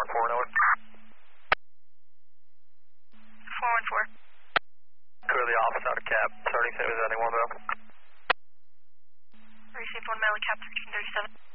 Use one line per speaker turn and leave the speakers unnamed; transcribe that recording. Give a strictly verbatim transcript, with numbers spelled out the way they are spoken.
one four, over.
four one four.
Clear the office out of cap, starting seven seventy one, bro.
Received one mile, cap thirteen thirty-seven.